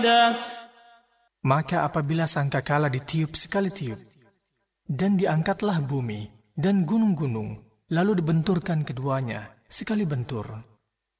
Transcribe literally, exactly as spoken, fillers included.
واحدا. Maka apabila sangkakala ditiup sekali tiup, dan diangkatlah bumi dan gunung-gunung, lalu dibenturkan keduanya sekali bentur.